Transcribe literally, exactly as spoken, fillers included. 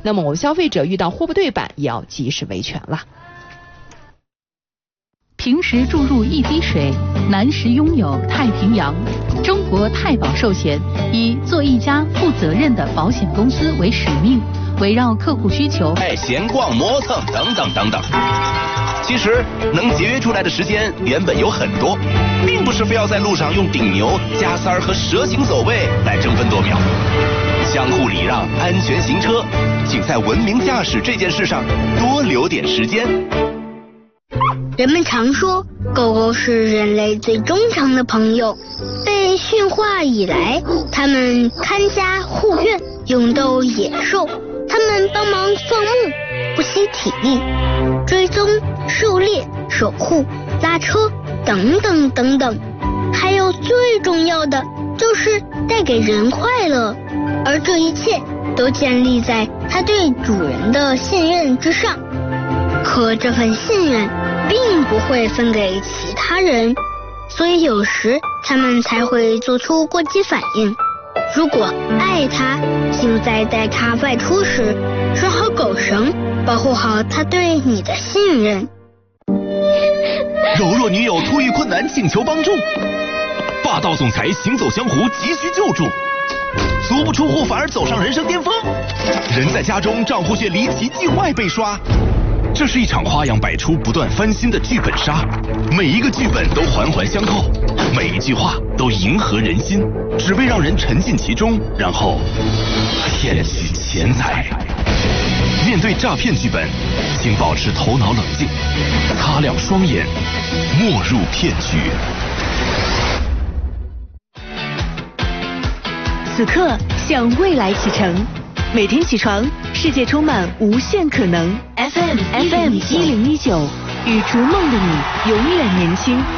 那么我们消费者遇到货不对版也要及时维权了。 平时注入一滴水，难时拥有太平洋。中国太保寿险以做一家负责任的保险公司为使命，围绕客户需求， 哎，闲逛、磨蹭等等等等。其实能节约出来的时间原本有很多，并不是非要在路上用顶牛、加塞儿和蛇形走位来争分夺秒。相互礼让、安全行车，请在文明驾驶这件事上多留点时间。 人们常说，狗狗是人类最忠诚的朋友。被驯化以来，它们看家护院，勇斗野兽。它们帮忙放牧，不惜体力，追踪、狩猎、守护、拉车等等等等。还有最重要的，就是带给人快乐。而这一切都建立在它对主人的信任之上。可这份信任并不会分给其他人，所以有时他们才会做出过激反应。如果爱它，请在带它外出时拴好狗绳，保护好它对你的信任。 柔弱女友突遇困难请求帮助，霸道总裁行走江湖急需救助，足不出户反而走上人生巅峰，人在家中账户却离奇境外被刷。这是一场花样百出、不断翻新的剧本杀，每一个剧本都环环相扣，每一句话都迎合人心，只为让人沉浸其中，然后骗取钱财。面对诈骗剧本，请保持头脑冷静，擦亮双眼，莫入骗局。 此刻向未来启程，每天起床，世界充满无限可能。F M F M 一零一九，与逐梦的你永远年轻。